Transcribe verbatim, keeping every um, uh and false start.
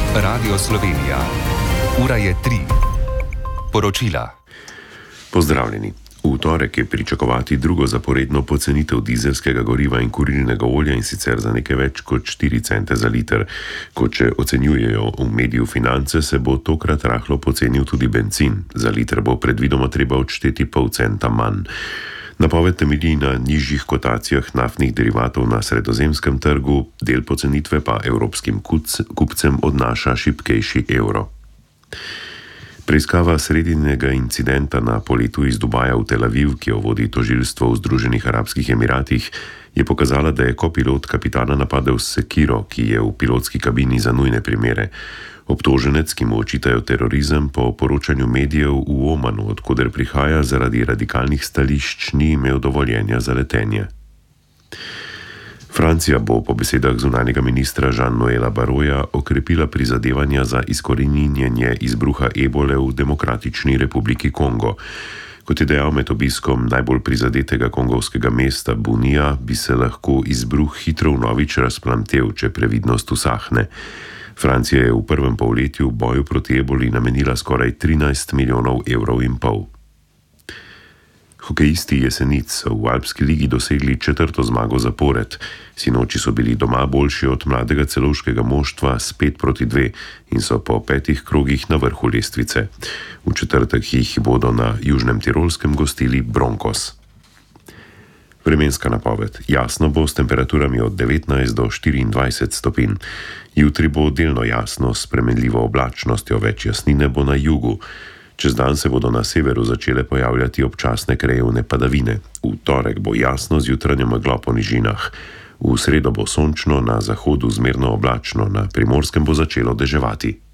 Radio Slovenija. Ura je tri. Poročila. Pozdravljeni. V torek je pričakovati drugo zaporedno pocenitev dizelskega goriva in kurilnega olja, in sicer za nekaj več kot štiri cente za liter. Kot še ocenjujejo v mediju Finance, se bo tokrat rahlo pocenil tudi bencin. Za liter bo predvidoma treba odšteti pol centa manj. Napoved temelji na nižjih kotacijah naftnih derivatov na sredozemskem trgu, del pocenitve pa evropskim kupcem odnaša šibkejši evro. Preiskava sredinega incidenta na poletu iz Dubaja v Tel Aviv, ki jo vodi tožilstvo v Združenih arabskih emiratih, je pokazala, da je kopilot kapitana napadel s sekiro, ki je v pilotski kabini za nujne primere. Obtoženec, ki mu očitajo terorizem, po poročanju medijev v Omanu, od koder prihaja, zaradi radikalnih stališč ni imel dovoljenja za letenje. Francija bo po besedah zunanjega ministra Jean-Noela Barroja okrepila prizadevanja za izkoreninjenje izbruha ebole v Demokratični republiki Kongo. Kot je dejal med obiskom najbolj prizadetega kongovskega mesta Bunija, bi se lahko izbruh hitro vnovič razplamtel, če previdnost usahne. Francija je v prvem polletju v boju proti eboli namenila skoraj trinajst milijonov evrov in pol. Hokejisti Jesenic so v Alpski ligi dosegli četrto zmago zapored. Sinoči so bili doma boljši od mladega celovškega moštva s pet proti dve in so po petih krogih na vrhu lestvice. V četrtek jih bodo na Južnem Tirolskem gostili Broncos. Vremenska napoved. Jasno bo s temperaturami od devetnajst do štiriindvajset stopinj. Jutri bo delno jasno s spremenljivo oblačnostjo, več jasnine bo na jugu. Čez dan se bodo na severu začele pojavljati občasne krajevne padavine. V torek bo jasno z jutranjo meglo po nižinah. V sredo bo sončno, na zahodu zmerno oblačno, na Primorskem bo začelo deževati.